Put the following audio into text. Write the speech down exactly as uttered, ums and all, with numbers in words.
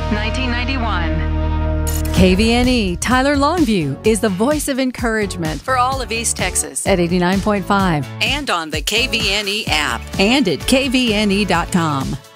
nineteen ninety-one. K V N E Tyler Longview is the voice of encouragement for all of East Texas at eighty-nine point five and on the K V N E app and at K V N E dot com.